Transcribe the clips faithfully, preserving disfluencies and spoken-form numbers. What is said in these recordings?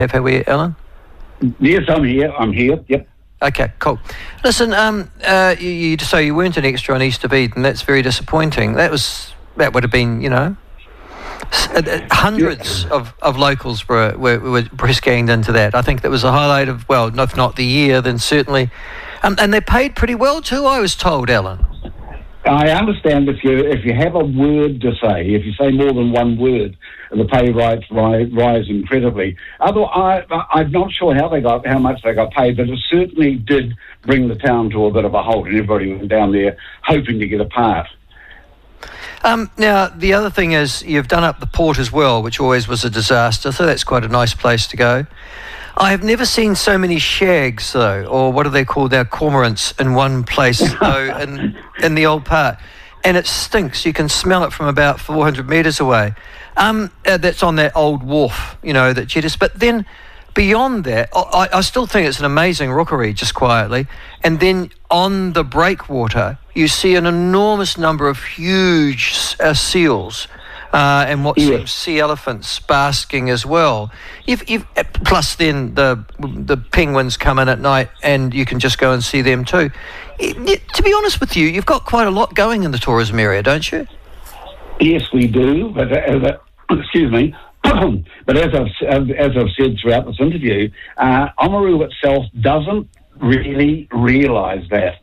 Have we, Alan? Yes, I'm here. I'm here. Yep. Okay, cool. Listen, um, uh, you, you so you weren't an extra on East of Eden. That's very disappointing. That was that would have been, you know, hundreds yeah. of, of locals were, were were press ganged into that. I think that was a highlight of, well, if not the year, then certainly, um, and they paid pretty well too, I was told, Alan. I understand if you if you have a word to say, if you say more than one word, the pay rates rise, rise incredibly. Other, I, I'm not sure how they got how much they got paid, but it certainly did bring the town to a bit of a halt, and everybody went down there hoping to get a part. Um, now, the other thing is you've done up the port as well, which always was a disaster, so that's quite a nice place to go. I have never seen so many shags, though, or what are they called now, cormorants, in one place, though, in, in the old part. And it stinks. You can smell it from about four hundred metres away. Um, uh, that's on that old wharf, you know, that jetties. But then beyond that, I, I still think it's an amazing rookery, just quietly. And then on the breakwater, you see an enormous number of huge uh, seals. Uh, and what yeah. seems sea elephants basking as well. You've, you've, plus then the the penguins come in at night and you can just go and see them too. It, it, to be honest with you, you've got quite a lot going in the tourism area, don't you? Yes, we do. But as a, excuse me. But as I've as I've said throughout this interview, uh, Oamaru itself doesn't really realise that.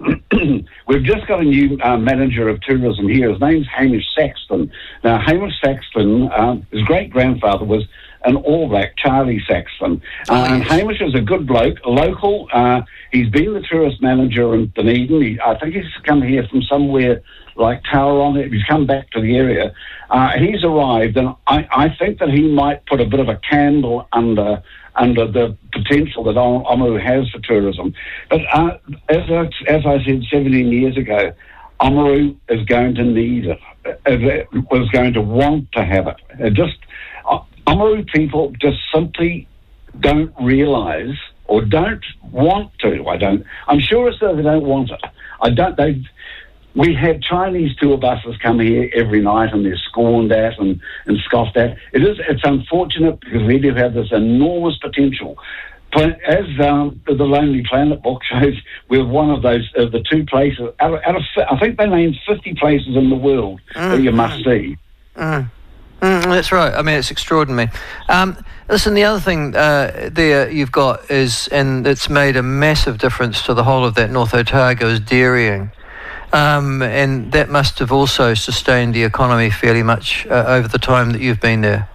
We've just got a new uh, manager of tourism here. His name's Hamish Saxton. Now, Hamish Saxton, uh, his great-grandfather was an All Black, Charlie Saxton. Uh, oh, yes. And Hamish is a good bloke, a local. Uh, he's been the tourist manager in Dunedin. He, I think he's come here from somewhere like Tauranga. He's come back to the area. Uh, he's arrived, and I, I think that he might put a bit of a candle under under the potential that Oamaru has for tourism. But uh, as, I, as I said seventeen years ago, Oamaru is going to need it, it was going to want to have it. it just uh, Oamaru people just simply don't realise or don't want to. I don't. I'm sure it's that they don't want it. I don't. They. We have Chinese tour buses come here every night and they're scorned at and, and scoffed at. It is, it's unfortunate because we do have this enormous potential. But as um, the Lonely Planet book shows, we're one of those, uh, the two places, out of, out of, I think they named fifty places in the world mm. that you must see. Mm. Mm, that's right. I mean, it's extraordinary. Um, listen, the other thing uh, there you've got is, and it's made a massive difference to the whole of that North Otago, is dairying. Um, and that must have also sustained the economy fairly much uh, over the time that you've been there.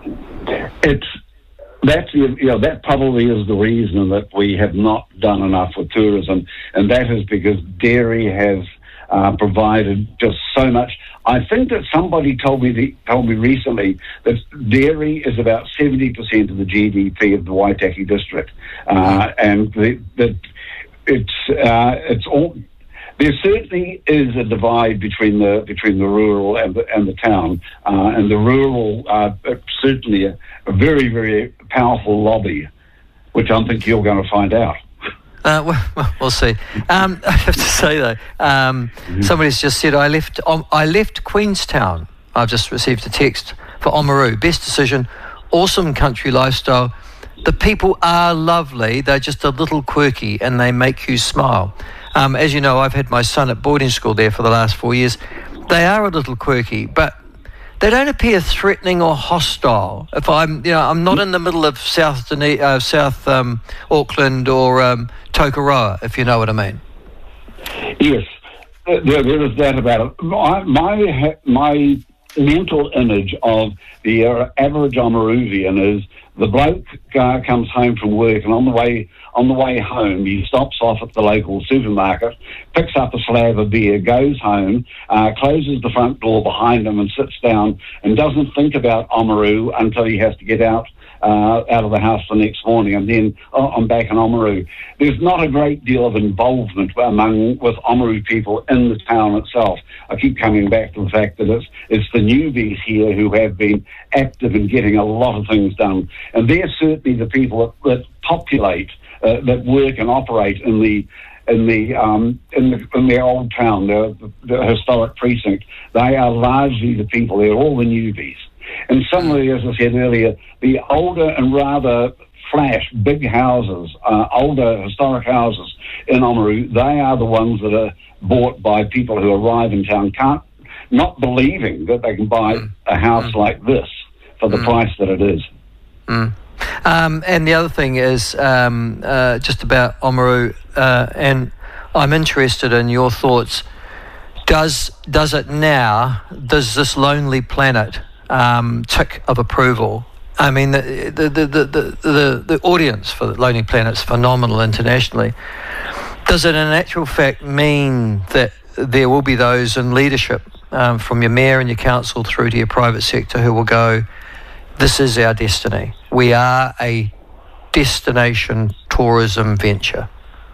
It's that's you know that probably is the reason that we have not done enough with tourism, and that is because dairy has uh, provided just so much. I think that somebody told me the, told me recently that dairy is about seventy percent of the G D P of the Waitaki district, uh, and the, the, it's uh, it's all. There certainly is a divide between the between the rural and the, and the town, uh, and the rural uh, certainly a, a very very powerful lobby, which I think you're going to find out. Uh, well, we'll see. Um, I have to say though, um, mm-hmm. somebody's just said I left. Um, I left Queenstown. I've just received a text for Oamaru. Best decision. Awesome country lifestyle. The people are lovely. They're just a little quirky, and they make you smile. Um, as you know, I've had my son at boarding school there for the last four years. They are a little quirky, but they don't appear threatening or hostile. If I'm, you know, I'm not in the middle of South Dune- uh, South um, Auckland or um, Tokoroa, if you know what I mean. Yes, there, there is that about it. My my, my mental image of the uh, average Oamaruvian is the bloke uh, comes home from work, and on the way on the way home he stops off at the local supermarket, picks up a slab of beer, goes home, uh, closes the front door behind him and sits down and doesn't think about Oamaru until he has to get out uh, out of the house the next morning, and then oh, I'm back in Oamaru. There's not a great deal of involvement among with Oamaru people in the town itself. I keep coming back to the fact that it's it's the newbies here who have been active in getting a lot of things done, and they're certainly the people that, that populate, uh, that work and operate in the in the um, in the in the old town, the, the historic precinct. They are largely the people. They're all the newbies. And some of the, as I said earlier, the older and rather flash, big houses, uh, older historic houses in Oamaru, they are the ones that are bought by people who arrive in town, can't, not believing that they can buy mm. a house mm. like this for the mm. price that it is. Mm. Um, and the other thing is um, uh, just about Oamaru, uh, and I'm interested in your thoughts. Does does it now, does this Lonely Planet um, tick of approval? I mean, the the, the, the, the the audience for the Lonely Planet is phenomenal internationally. Does it in actual fact mean that there will be those in leadership, um, from your mayor and your council through to your private sector, who will go, this is our destiny. We are a destination tourism venture?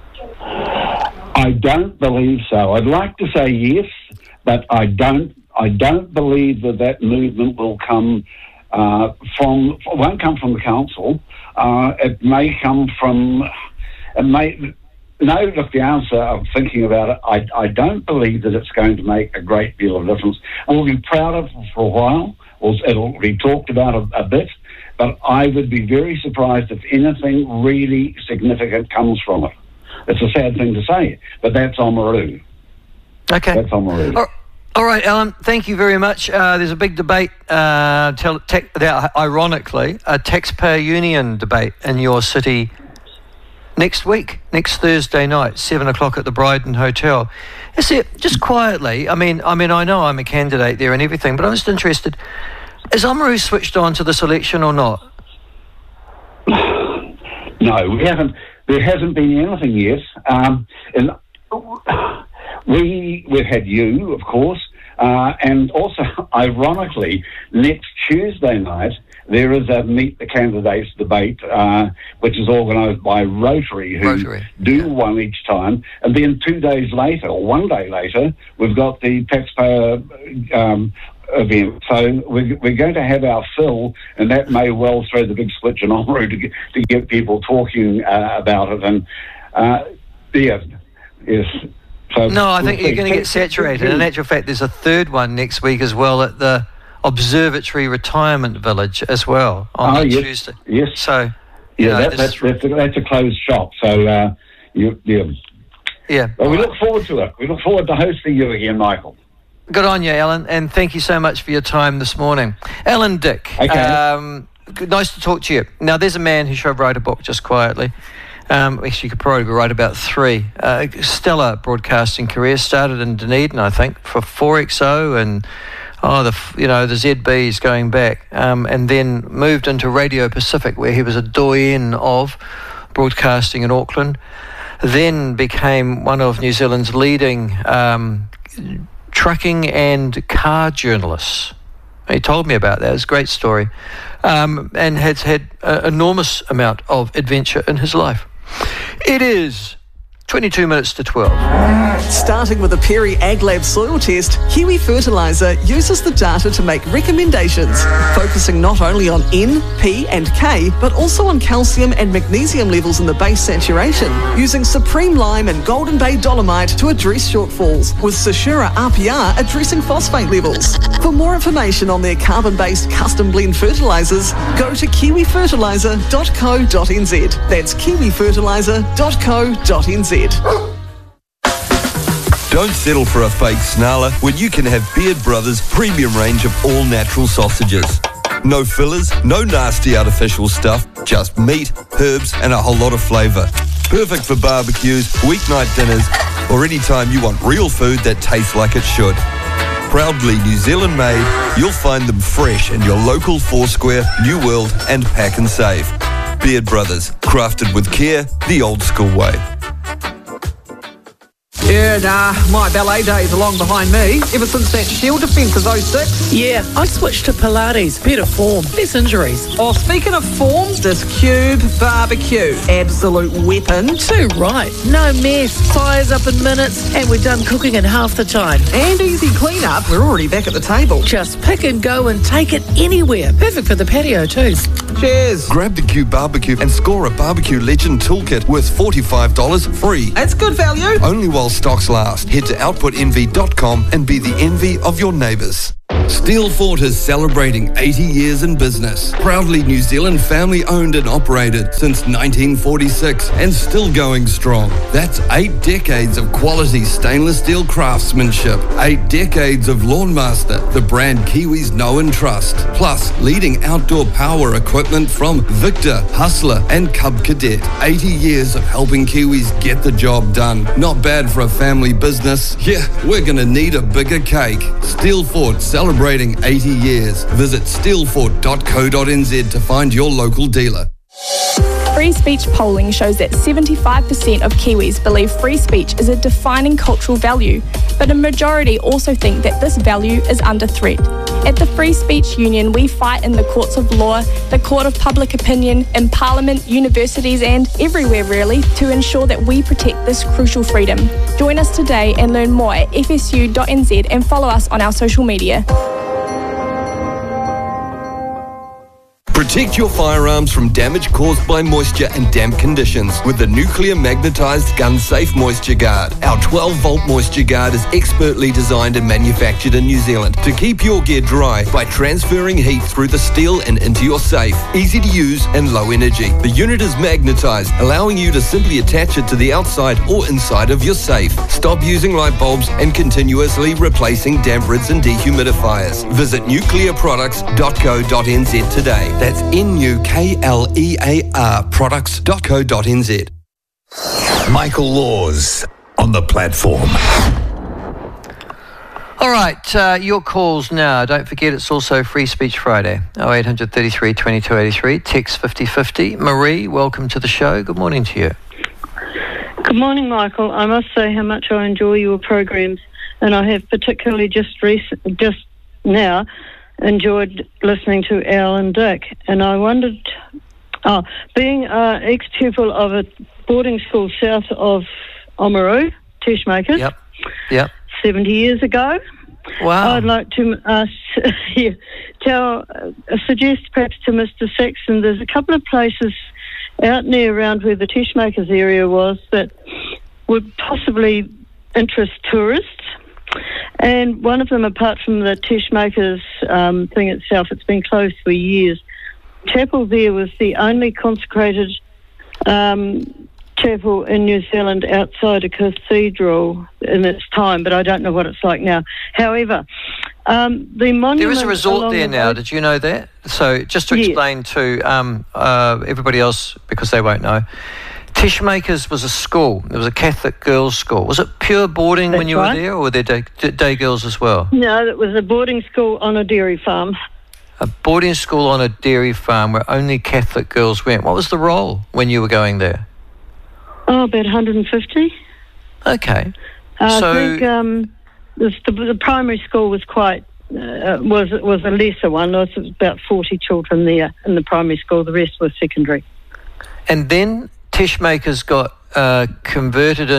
I don't believe so. I'd like to say yes, but I don't. I don't believe that that movement will come uh, from. Won't come from the council. Uh, it may come from. It may. No, look, the answer, I'm thinking about it, I, I don't believe that it's going to make a great deal of difference. We'll be proud of it for a while. It'll be talked about a, a bit, but I would be very surprised if anything really significant comes from it. It's a sad thing to say, but that's Oamaru. Okay. That's Oamaru. All, all right, Alan, thank you very much. Uh, there's a big debate, uh, tell, te- ironically, a taxpayer union debate in your city next week, next Thursday night, seven o'clock at the Bryden Hotel. Is it, just quietly, I mean, I mean, I know I'm a candidate there and everything, but I'm just interested, is Oamaru switched on to this election or not? No, we haven't. There hasn't been anything yet. Um, and we, we've had you, of course, uh, and also, ironically, next Tuesday night, there is a Meet the Candidates debate, uh, which is organised by Rotary, who Rotary. do yeah. one each time. And then two days later, or one day later, we've got the taxpayer um, event. So we're, we're going to have our fill, and that may well throw the big switch in Oamaru to get, to get people talking uh, about it. And, uh, yeah, yes. So no, I we'll think see. you're going to get saturated. In actual fact, there's a third one next week as well at the Observatory Retirement Village as well on oh, yes, Tuesday. Yes. So, yeah, know, that, that's, that's, a, that's a closed shop. So, uh, you, yeah. Yeah. Well, we look forward to it. We look forward to hosting you again, Michael. Good on you, Alan, and thank you so much for your time this morning. Alan Dick, okay. um, nice to talk to you. Now, there's a man who should write a book just quietly. Um, actually, you could probably write about three. Uh, stellar broadcasting career, started in Dunedin, I think, for four X O and oh, the you know the Z Bs going back, um, and then moved into Radio Pacific, where he was a doyen of broadcasting in Auckland. Then became one of New Zealand's leading um, trucking and car journalists. He told me about that. It's a great story, um, and has had an enormous amount of adventure in his life. It is twenty-two minutes to twelve. Starting with a Perry AgLab soil test, Kiwi Fertiliser uses the data to make recommendations, focusing not only on N, P and K, but also on calcium and magnesium levels in the base saturation, using Supreme Lime and Golden Bay Dolomite to address shortfalls, with Sashura R P R addressing phosphate levels. For more information on their carbon-based custom blend fertilisers, go to kiwi fertiliser dot co dot n z. That's kiwi fertiliser dot co dot n z. Don't settle for a fake snarler when you can have Beard Brothers' premium range of all-natural sausages. No fillers, no nasty artificial stuff, just meat, herbs and a whole lot of flavour. Perfect for barbecues, weeknight dinners, or any time you want real food that tastes like it should. Proudly New Zealand made, you'll find them fresh in your local Foursquare, New World and Pack and Save. Beard Brothers, crafted with care, the old school way. Yeah, nah, my ballet days are long behind me. Ever since that Shield defence of oh six. Yeah, I switched to Pilates. Better form, less injuries. Oh, speaking of form, this Cube barbecue. Absolute weapon. Too right. No mess. Fires up in minutes, and we're done cooking in half the time. And easy clean-up. We're already back at the table. Just pick and go and take it anywhere. Perfect for the patio too. Cheers. Grab the Cube barbecue and score a Barbecue Legend toolkit worth forty-five dollars free. That's good value. Only while stocks last. Head to output envy dot com and be the envy of your neighbours. Steelfort is celebrating eighty years in business. Proudly New Zealand family owned and operated since nineteen forty-six and still going strong. That's eight decades of quality stainless steel craftsmanship. Eight decades of Lawnmaster, the brand Kiwis know and trust. Plus, leading outdoor power equipment from Victor, Hustler and Cub Cadet. eighty years of helping Kiwis get the job done. Not bad for a family business. Yeah, we're going to need a bigger cake. Steelfort celebrating eighty years. Visit steelfort dot co dot n z to find your local dealer. Free speech polling shows that seventy-five percent of Kiwis believe free speech is a defining cultural value, but a majority also think that this value is under threat. At the Free Speech Union, we fight in the courts of law, the court of public opinion, in Parliament, universities and everywhere really to ensure that we protect this crucial freedom. Join us today and learn more at f s u dot n z and follow us on our social media. Protect your firearms from damage caused by moisture and damp conditions with the Nuclear Magnetised Gun Safe Moisture Guard. Our twelve volt moisture guard is expertly designed and manufactured in New Zealand to keep your gear dry by transferring heat through the steel and into your safe. Easy to use and low energy. The unit is magnetised, allowing you to simply attach it to the outside or inside of your safe. Stop using light bulbs and continuously replacing damp rids and dehumidifiers. Visit nuclear products dot co dot n z today. That's N U K L E A R products dot co dot n z. Michael Laws on the platform. All right, uh, your calls now. Don't forget it's also Free Speech Friday. oh eight hundred thirty-three twenty-two eighty-three, text fifty fifty. Marie, welcome to the show. Good morning to you. Good morning, Michael. I must say how much I enjoy your programs, and I have particularly just recent, just now enjoyed listening to Al and Dick. And I wondered, oh, being an ex-pupil of a boarding school south of Oamaru, Teshmakers, Yep, yep. seventy years ago, Wow. I'd like to uh, yeah, tell, uh, suggest perhaps to Mister Saxon, there's a couple of places out near around where the Teshmakers area was that would possibly interest tourists. And one of them, apart from the Teshmakers um, thing itself, it's been closed for years. Chapel there was the only consecrated um, chapel in New Zealand outside a cathedral in its time, but I don't know what it's like now. However, um, the monument... There is a resort there the now. road, Did you know that? So just to Yes. explain to um, uh, everybody else, because they won't know, Teshmakers was a school. It was a Catholic girls' school. Was it pure boarding when That's you were right. there, or were there day, day girls as well? No, it was a boarding school on a dairy farm. A boarding school on a dairy farm where only Catholic girls went. What was the roll when you were going there? Oh, about one hundred fifty. Okay. Uh, So- I think um, the, the, the primary school was quite uh, was was a lesser one. There was about forty children there in the primary school. The rest was secondary. And then Teshmakers got uh, converted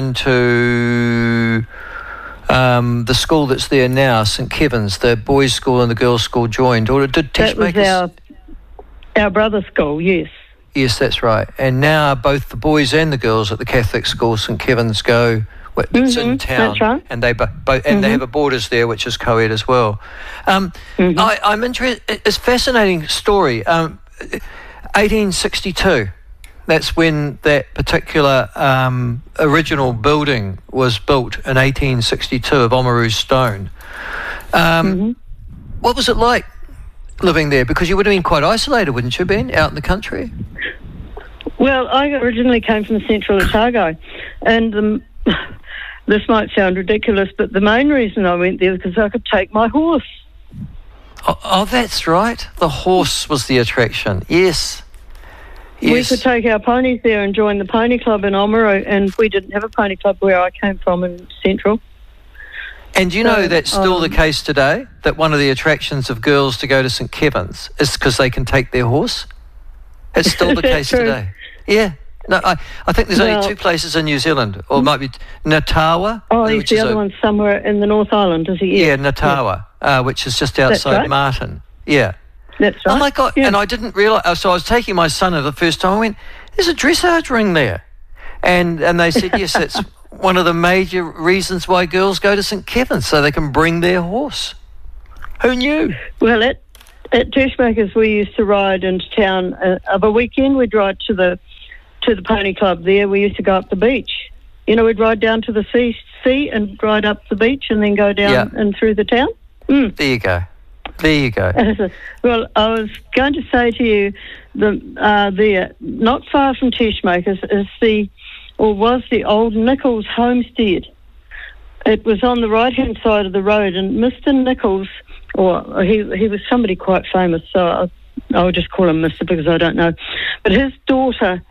into um, the school that's there now, St Kevin's. The boys' school and the girls' school joined. Or did That was Teshmakers? our our brother school. Yes. Yes, that's right. And now both the boys and the girls at the Catholic school, St Kevin's, go. well, It's in Mhm, town, that's right. and they bo- both and they have a borders there, which is co-ed as well. Um, I, I'm interested. It's a fascinating story. Um, eighteen sixty-two. That's when that particular um, original building was built in eighteen sixty-two of Oamaru stone. Um, What was it like living there? Because you would have been quite isolated, wouldn't you, Ben, out in the country? Well, I originally came from Central Otago, and um, this might sound ridiculous, but the main reason I went there was because I could take my horse. Oh, oh, that's right. The horse was the attraction. Yes. We Yes. could take our ponies there and join the pony club in Oamaru, and we didn't have a pony club where I came from in Central. And do you know So, that's still the um, case today? That one of the attractions of girls to go to St Kevin's is because they can take their horse? It's still the Is that case true? today. Yeah. No, I, I think there's Well- only two places in New Zealand, or it might be Natawa. Oh, yes, which the is other a- one's somewhere in the North Island, is it? Yeah, Yes. Natawa, uh, which is just outside right. Martin. Yeah. That's right. Oh my God! Yeah. And I didn't realise. So I was taking my son for the first time. I went, "There's a dressage ring there," and and they said, "Yes, that's one of the major reasons why girls go to St Kevin's, so they can bring their horse." Who knew? Well, at, at Teshmakers, we used to ride into town. Uh, of a weekend, we'd ride to the to the pony club there. We used to go up the beach. You know, we'd ride down to the sea, sea and ride up the beach and then go down Yeah. and through the town. Mm. There you go. There you go. Well, I was going to say to you, the uh, there, not far from Teshmakers, is the, or was the old Nichols homestead. It was on the right-hand side of the road, and Mister Nichols, or he he was somebody quite famous, so I, I'll just call him Mister because I don't know. But his daughter,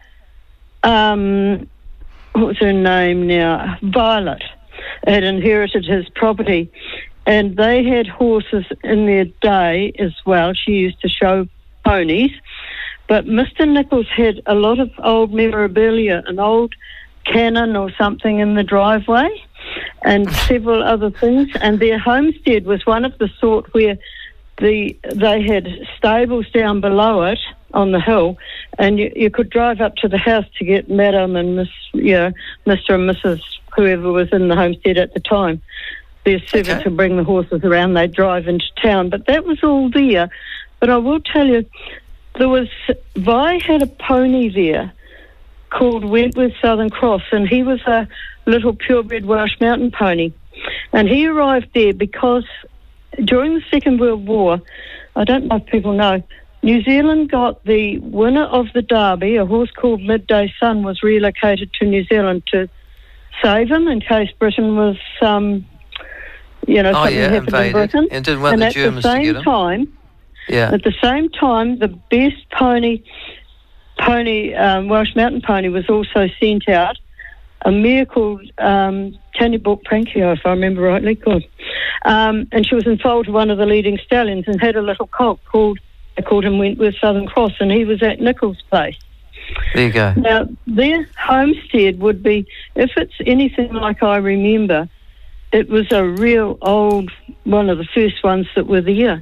um, what's her name now? Violet, had inherited his property. And they had horses in their day as well. She used to show ponies. But Mister Nichols had a lot of old memorabilia, an old cannon or something in the driveway and several other things. And their homestead was one of the sort where the they had stables down below it on the hill, and you, you could drive up to the house to get Madam and Miss, you know, Mister and Missus whoever was in the homestead at the time. Their servants Okay. would bring the horses around, they'd drive into town. But that was all there. But I will tell you, there was, Vi had a pony there called Wentworth Southern Cross, and he was a little purebred Welsh mountain pony. And he arrived there because during the Second World War, I don't know if people know, New Zealand got the winner of the Derby, a horse called Midday Sun, was relocated to New Zealand to save him in case Britain was... Um, You know, Oh, something yeah, happened in invaded. Britain. And didn't want and the at Germans the to same get 'em. time, Yeah. at the same time, the best pony, pony um, Welsh mountain pony was also sent out. A mare called um, Tanya Book Prankio, if I remember rightly, called. Um, and she was in foal to one of the leading stallions and had a little colt called, they called him Wentworth Southern Cross, and he was at Nichols' place. There you go. Now, their homestead would be, if it's anything like I remember, it was a real old, one of the first ones that were there.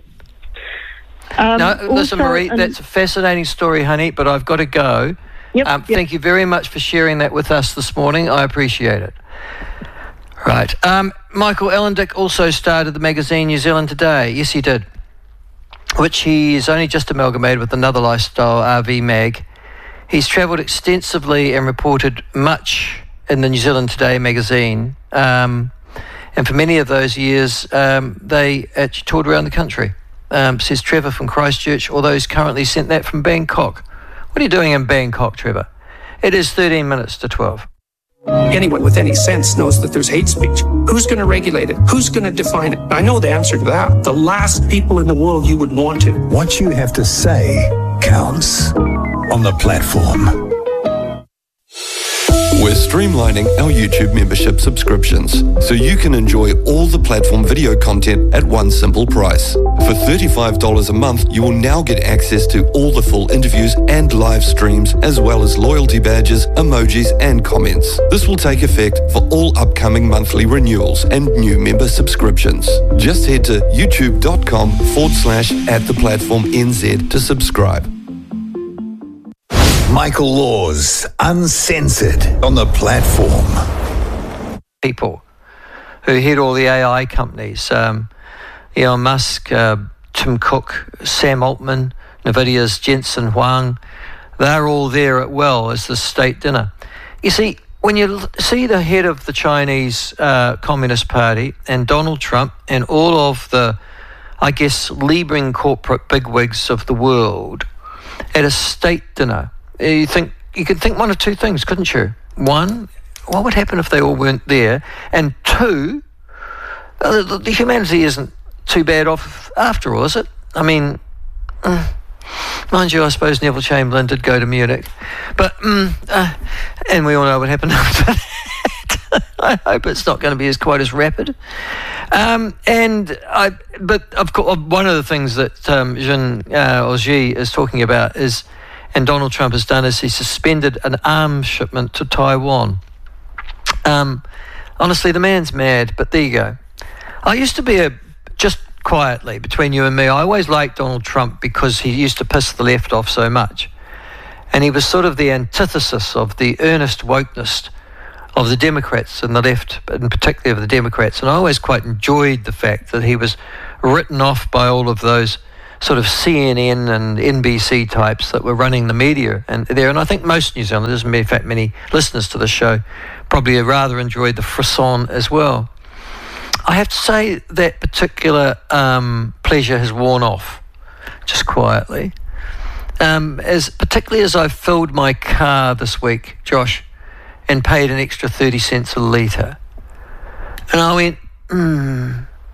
Um, No, listen, also- Marie, and- that's a fascinating story, honey, but I've got to go. Yep, Um, yep. Thank you very much for sharing that with us this morning. I appreciate it. Right. Um, Michael Ellendick also started the magazine New Zealand Today. Yes, he did. Which he's only just amalgamated with another lifestyle R V mag. He's travelled extensively and reported much in the New Zealand Today magazine. Um, and for many of those years, um, they actually toured around the country. Um, says Trevor from Christchurch, although he's currently sent that from Bangkok. What are you doing in Bangkok, Trevor? It is thirteen minutes to twelve. Anyone with any sense knows that there's hate speech. Who's going to regulate it? Who's going to define it? I know the answer to that. The last people in the world you would want to. What you have to say counts on the platform. We're streamlining our YouTube membership subscriptions so you can enjoy all the platform video content at one simple price. For thirty-five dollars a month, you will now get access to all the full interviews and live streams, as well as loyalty badges, emojis, and comments. This will take effect for all upcoming monthly renewals and new member subscriptions. Just head to youtube.com forward slash at the platform NZ to subscribe. Michael Laws, uncensored on the platform. People who head all the A I companies, um, Elon Musk, uh, Tim Cook, Sam Altman, NVIDIA's Jensen Huang, they're all there at well as the state dinner. You see, when you l- see the head of the Chinese uh, Communist Party and Donald Trump and all of the, I guess, leading corporate bigwigs of the world at a state dinner, you think you could think one of two things, couldn't you? One, what would happen if they all weren't there? And two, uh, the, the humanity isn't too bad off after all, is it? I mean, uh, mind you, I suppose Neville Chamberlain did go to Munich, but um, uh, and we all know what happened after that. I hope it's not going to be as quite as rapid. Um, and I, but of course, one of the things that um, Jean uh, or Xi is talking about is, and Donald Trump has done, is he suspended an arms shipment to Taiwan. Um, honestly, the man's mad, but there you go. I used to be a, just quietly between you and me, I always liked Donald Trump because he used to piss the left off so much. And he was sort of the antithesis of the earnest wokeness of the Democrats and the left, and particularly of the Democrats. And I always quite enjoyed the fact that he was written off by all of those sort of C N N and N B C types that were running the media and there. And I think most New Zealanders, in fact many listeners to the show, probably rather enjoyed the frisson as well. I have to say that particular um, pleasure has worn off, just quietly. Um, as particularly as I've filled my car this week, Josh, and paid an extra thirty cents a litre. And I went, hmm,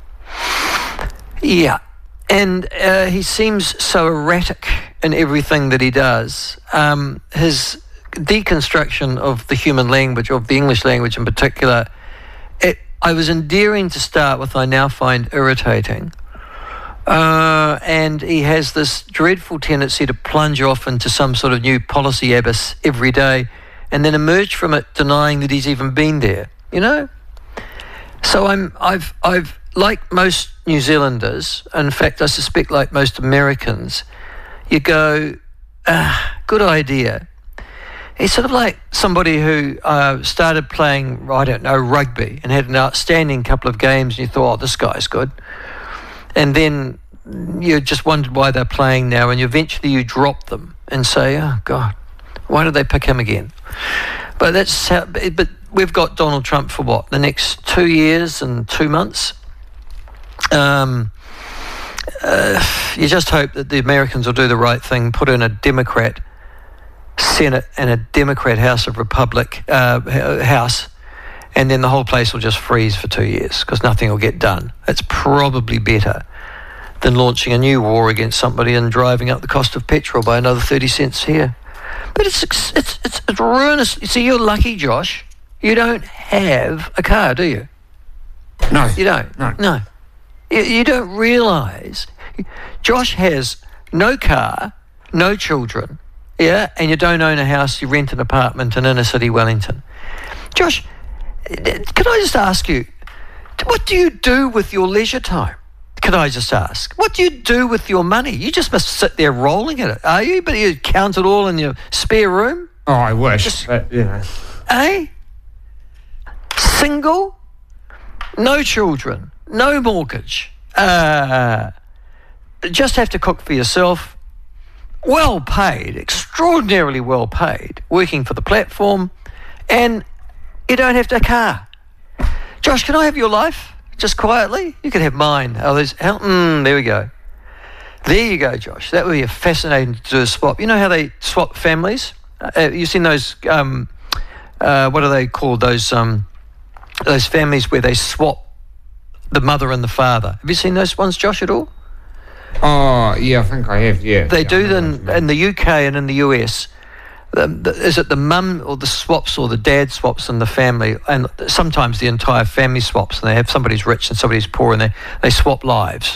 yeah. And uh, he seems so erratic in everything that he does. Um, his deconstruction of the human language, of the English language in particular, it, I was endearing to start with, I now find irritating. Uh, and he has this dreadful tendency to plunge off into some sort of new policy abyss every day and then emerge from it denying that he's even been there, you know? So I'm, I've, I've, like most New Zealanders, in fact, I suspect like most Americans, you go, ah, good idea. He's sort of like somebody who uh, started playing, I don't know, rugby and had an outstanding couple of games and you thought, oh, this guy's good. And then you just wondered why they're playing now and eventually you drop them and say, oh, God, why did they pick him again? But that's how, but we've got Donald Trump for what, the next two years and two months? Um, uh, you just hope that the Americans will do the right thing, put in a Democrat Senate and a Democrat House of Republic uh, House, and then the whole place will just freeze for two years because nothing will get done. It's probably better than launching a new war against somebody and driving up the cost of petrol by another thirty cents here. But it's it's it's, it's ruinous. You see, you're lucky, Josh. You don't have a car, do you? No. You don't? No. No. You, you don't realise. Josh has no car, no children, yeah, and you don't own a house, you rent an apartment in inner city Wellington. Josh, can I just ask you, what do you do with your leisure time? Can I just ask? What do you do with your money? You just must sit there rolling in it, are you? But you count it all in your spare room? Oh, I wish, just, but, you know. Eh? Single? No children? No mortgage? Uh, just have to cook for yourself? Well paid, extraordinarily well paid, working for the platform, and you don't have a car. Josh, can I have your life? Just quietly? You can have mine. Oh, there's, mm, there we go. There you go, Josh. That would be a fascinating to do a swap. You know how they swap families? Uh, you've seen those, um, uh, what are they called? Those um, those families where they swap the mother and the father. Have you seen those ones, Josh, at all? Oh, yeah, I think I have, yeah. They yeah, do them in the U K and in the U S. The, the, is it the mum or the swaps or the dad swaps in the family? And sometimes the entire family swaps, and they have somebody's rich and somebody's poor, and they, they swap lives.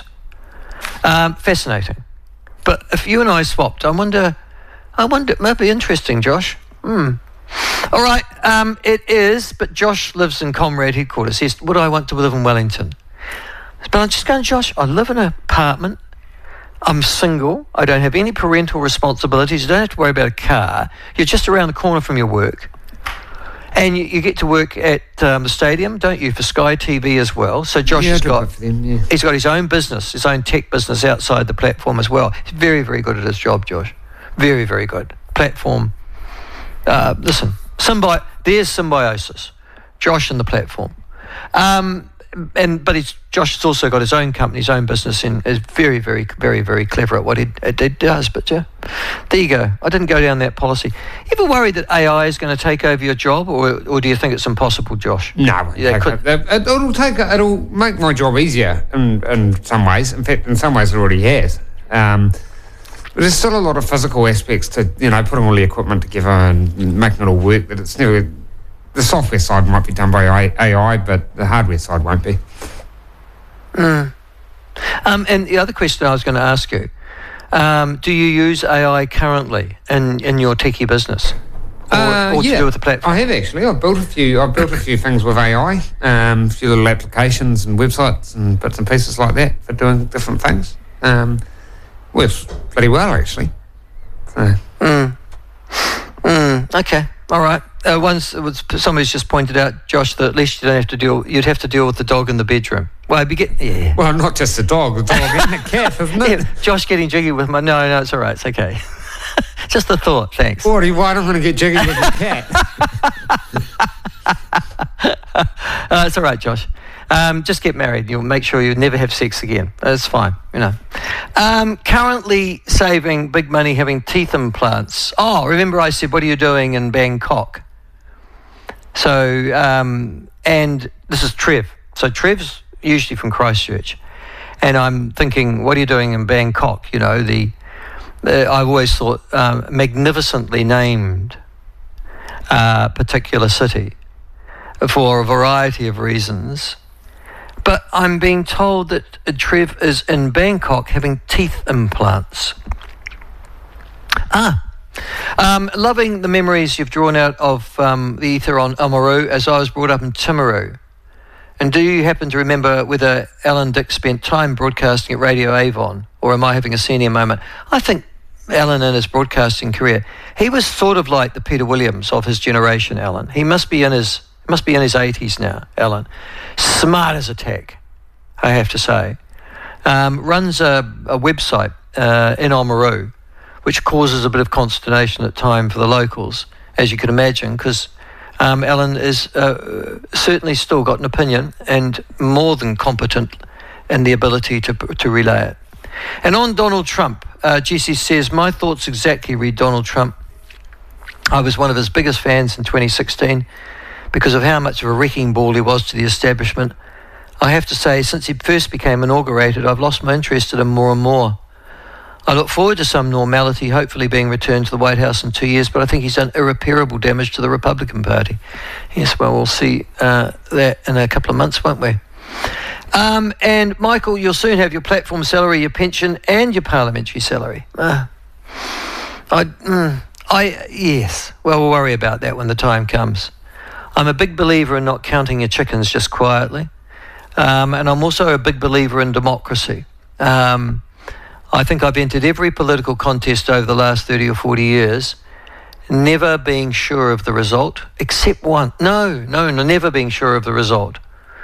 Um, fascinating. But if you and I swapped, I wonder, I wonder, it might be interesting, Josh. Hmm. All right, um, it is, but Josh lives in Comrade headquarters. He says, would I want to live in Wellington? But I'm just going, Josh, I live in an apartment. I'm single. I don't have any parental responsibilities. You don't have to worry about a car. You're just around the corner from your work. And you, you get to work at um, the stadium, don't you, for Sky T V as well. So Josh yeah, has got, them, yeah. he's got his own business, his own tech business outside the platform as well. He's very, very good at his job, Josh. Very, very good. Platform. Uh, listen, symbi- there's symbiosis. Josh and the platform. Um, and but he's, Josh has also got his own company, his own business, and is very, very, very, very clever at what he it, it does. But yeah, there you go. I didn't go down that policy. You ever worried that A I is going to take over your job, or or do you think it's impossible, Josh? No, Yeah, okay. could- it, it'll take it'll make my job easier in in some ways. In fact, in some ways, it already has. Um, but there's still a lot of physical aspects to, you know, putting all the equipment together and making it all work. That it's never. The software side might be done by A I, but the hardware side won't be. Mm. Um, and the other question I was going to ask you, um, do you use A I currently in, in your techie business? Or, Uh, or to yeah, do with the platform? I have actually. I've built a few. I've built a few things with A I, um, a few little applications and websites and bits and pieces like that for doing different things. Um, works pretty well actually. So. Mm. Mm. Mm, okay, all right. Uh, once it was, somebody's just pointed out, Josh, that at least you don't have to deal. You'd have to deal with the dog in the bedroom. Well, I'd be get, yeah. Well, not just the dog, the dog and the cat, isn't it? Yeah, Josh getting jiggy with my. No, no, it's all right. It's okay. Just a thought. Thanks. Forty, why don't I want to get jiggy with the cat? uh, it's all right, Josh. Um, just get married. You'll make sure you never have sex again. That's fine, you know. Um, currently saving big money having teeth implants. Oh, remember I said, what are you doing in Bangkok? So, um, and this is Trev. So Trev's usually from Christchurch. And I'm thinking, what are you doing in Bangkok? You know, the uh, I've always thought um, magnificently named uh, particular city for a variety of reasons. But I'm being told that Trev is in Bangkok having teeth implants. Ah, um, loving the memories you've drawn out of um, the ether on Oamaru, as I was brought up in Timaru. And do you happen to remember whether Alan Dick spent time broadcasting at Radio Avon, or am I having a senior moment? I think Alan in his broadcasting career, he was sort of like the Peter Williams of his generation, Alan. He must be in his must be in his eighties now, Alan. Smart as a tack, I have to say. Um, runs a, a website uh, in Oamaru, which causes a bit of consternation at time for the locals, as you can imagine, because um, Alan is uh, certainly still got an opinion and more than competent in the ability to to relay it. And on Donald Trump, uh, Jesse says, my thoughts exactly read Donald Trump. I was one of his biggest fans in twenty sixteen because of how much of a wrecking ball he was to the establishment. I have to say, since he first became inaugurated, I've lost my interest in him more and more. I look forward to some normality, hopefully being returned to the White House in two years, but I think he's done irreparable damage to the Republican Party. Yes, well, we'll see uh, that in a couple of months, won't we? Um, and Michael, you'll soon have your platform salary, your pension, and your parliamentary salary. Uh, I, mm, I, yes. Well, we'll worry about that when the time comes. I'm a big believer in not counting your chickens just quietly, um, and I'm also a big believer in democracy. Um, I think I've entered every political contest over the last thirty or forty years, never being sure of the result, except one. No, no, no, never being sure of the result.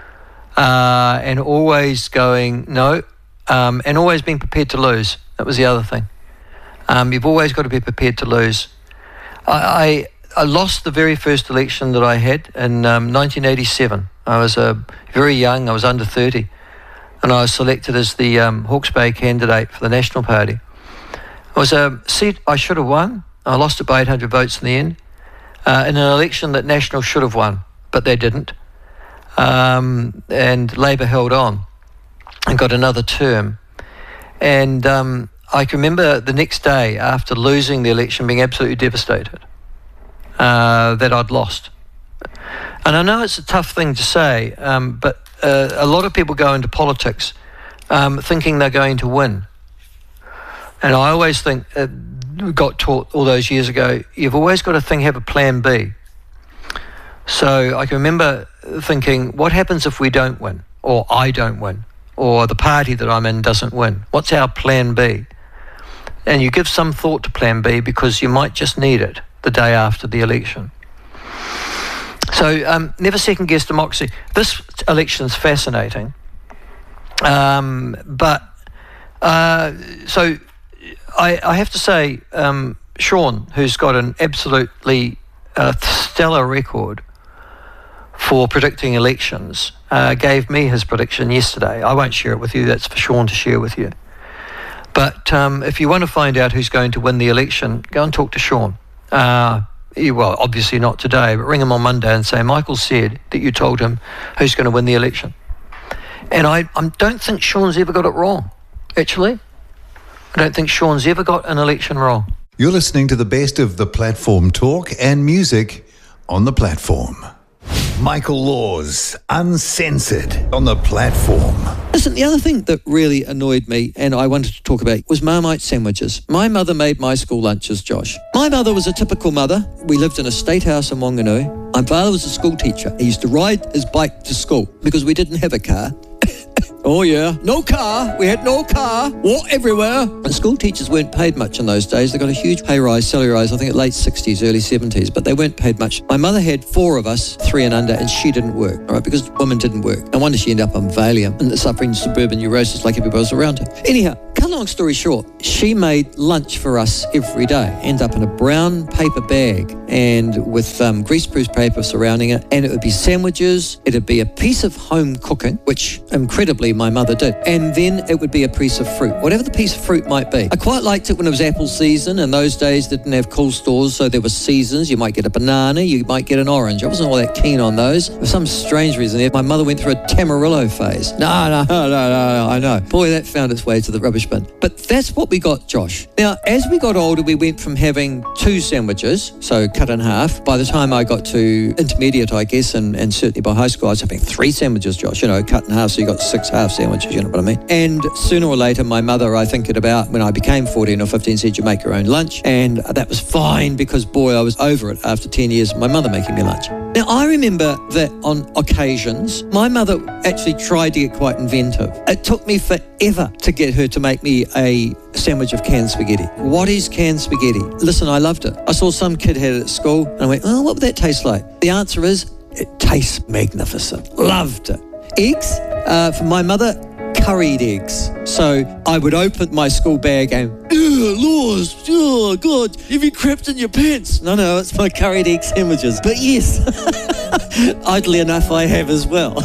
Uh, and always going, no, um, and always being prepared to lose. That was the other thing. Um, you've always got to be prepared to lose. I, I, I lost the very first election that I had in um, nineteen eighty-seven. I was uh, very young, I was under thirty, and I was selected as the um, Hawke's Bay candidate for the National Party. It was a seat I should have won. I lost it by eight hundred votes in the end, uh, in an election that National should have won, but they didn't. Um, and Labour held on and got another term. And um, I can remember the next day after losing the election being absolutely devastated uh, that I'd lost. And I know it's a tough thing to say, um, but uh, a lot of people go into politics um, thinking they're going to win. And I always think, uh, got taught all those years ago, you've always got to think, have a plan B. So I can remember thinking, what happens if we don't win, or I don't win, or the party that I'm in doesn't win? What's our plan B? And you give some thought to plan B because you might just need it the day after the election. So um, never second guess democracy. This election's fascinating. Um, but uh, so I, I have to say, um, Sean, who's got an absolutely uh, stellar record for predicting elections, uh, gave me his prediction yesterday. I won't share it with you, that's for Sean to share with you. But um, if you want to find out who's going to win the election, go and talk to Sean. Uh, you, well, obviously not today, but ring him on Monday and say, Michael said that you told him who's going to win the election. And I, I don't think Sean's ever got it wrong, actually. I don't think Sean's ever got an election wrong. You're listening to the best of the platform talk and music on the platform. Michael Laws, uncensored on the platform. Listen, the other thing that really annoyed me and I wanted to talk about was Marmite sandwiches. My mother made my school lunches, Josh. My mother was a typical mother. We lived in a state house in Wanganui. My father was a school teacher. He used to ride his bike to school because we didn't have a car. Oh, yeah. No car. We had no car. Walk everywhere. And school teachers weren't paid much in those days. They got a huge pay rise, salary rise, I think at late sixties, early seventies, but they weren't paid much. My mother had four of us, three and under, and she didn't work, all right, because women didn't work. No wonder she ended up on Valium and suffering suburban neurosis like everybody else around her. Anyhow, cut a long story short, she made lunch for us every day, end up in a brown paper bag and with um, greaseproof paper surrounding it, and it would be sandwiches, it'd be a piece of home cooking, which incredibly my mother did, and then it would be a piece of fruit, whatever the piece of fruit might be. I quite liked it when it was apple season. In those days they didn't have cool stores, so there were seasons. You might get a banana, you might get an orange. I wasn't all that keen on those. For some strange reason, my mother went through a Tamarillo phase. No, no, no, no, no, I know. Boy, that found its way to the rubbish bin. But that's what we got, Josh. Now, as we got older, we went from having two sandwiches, so cut in half. By the time I got to intermediate, I guess, and, and certainly by high school, I was having three sandwiches, Josh, you know, cut in half, so you got six half sandwiches, you know what I mean? And sooner or later, my mother, I think at about when I became fourteen or fifteen, said you make your own lunch, and that was fine because, boy, I was over it after ten years of my mother making me lunch. Now, I remember that on occasions, my mother actually tried to get quite inventive. It took me forever to get her to make me a sandwich of canned spaghetti. What is canned spaghetti? Listen, I loved it. I saw some kid had it at school, and I went, oh, what would that taste like? The answer is, it tastes magnificent. Loved it. Eggs, uh, for my mother, curried eggs. So I would open my school bag and, oh, Laws, oh, God, have you crapped in your pants? No, no, it's my curried egg sandwiches. But yes, oddly enough, I have as well.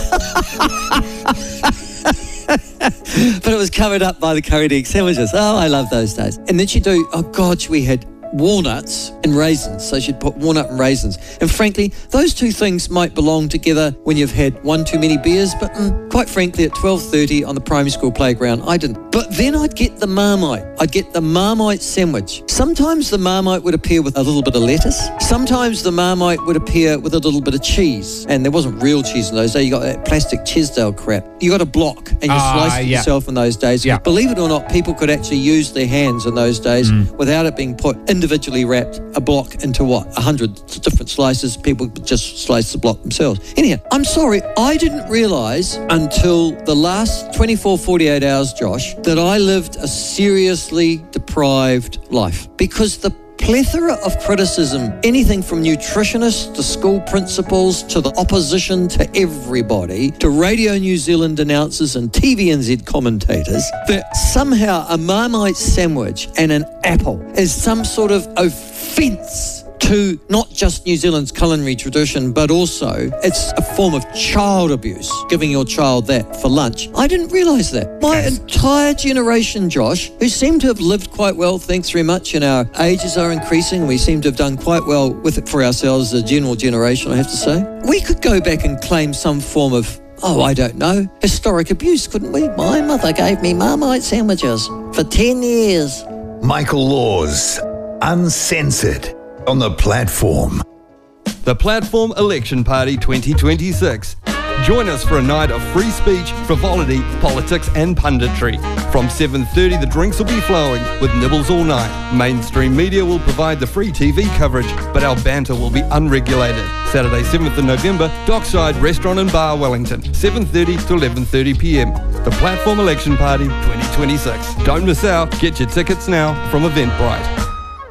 But it was covered up by the curried egg sandwiches. Oh, I love those days. And then she'd do, oh, God, we had walnuts and raisins, so she'd put walnut and raisins, and frankly those two things might belong together when you've had one too many beers, but mm, quite frankly at twelve thirty on the primary school playground I didn't. But then I'd get the Marmite I'd get the Marmite sandwich. Sometimes the Marmite would appear with a little bit of lettuce, sometimes the Marmite would appear with a little bit of cheese, and there wasn't real cheese in those days. You got that plastic Chesdale crap, you got a block and you uh, sliced it yeah. yourself in those days. Yeah. Believe it or not, people could actually use their hands in those days mm. without it being put in individually wrapped a block into what? A hundred different slices. People would just slice the block themselves. Anyhow, I'm sorry, I didn't realise until the last twenty-four, forty-eight hours, Josh, that I lived a seriously deprived life. Because the plethora of criticism, anything from nutritionists to school principals to the opposition to everybody, to Radio New Zealand announcers and T V N Z commentators, that somehow a Marmite sandwich and an apple is some sort of offence to not just New Zealand's culinary tradition, but also it's a form of child abuse, giving your child that for lunch. I didn't realise that. My yes. entire generation, Josh, who seem to have lived quite well, thanks very much, and our ages are increasing, and we seem to have done quite well with it for ourselves as a general generation, I have to say. We could go back and claim some form of, oh, I don't know, historic abuse, couldn't we? My mother gave me Marmite sandwiches for ten years. Michael Laws, Uncensored, on the platform. The Platform Election Party twenty twenty-six. Join us for a night of free speech, frivolity, politics and punditry. From seven thirty the drinks will be flowing with nibbles all night. Mainstream media will provide the free T V coverage, but our banter will be unregulated. Saturday seventh of November, Dockside Restaurant and Bar, Wellington, seven thirty to eleven thirty p m. The Platform Election Party twenty twenty-six. Don't miss out. Get your tickets now from Eventbrite.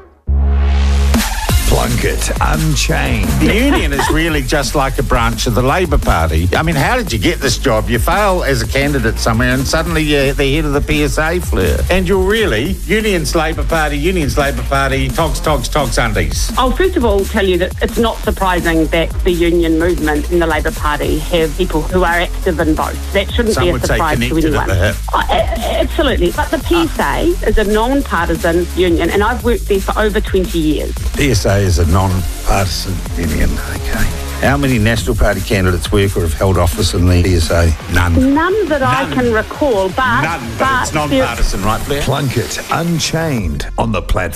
Plunkett Unchained. The union is really just like a branch of the Labour Party. I mean, how did you get this job? You fail as a candidate somewhere and suddenly you're the head of the P S A fleur. And you're really unions Labour Party, unions Labour Party, togs, togs, togs, undies. I'll first of all tell you that it's not surprising that the union movement and the Labour Party have people who are active in both. That shouldn't Some be a would surprise say to anyone. At the Oh, a- absolutely. But the P S A uh. is a non-partisan union, and I've worked there for over twenty years. P S A is a non-partisan union, okay. How many National Party candidates work or have held office in the P S A? None. None that None. I can recall, but... None, but, but it's non-partisan, right, Blair? Plunkett Unchained on the platform.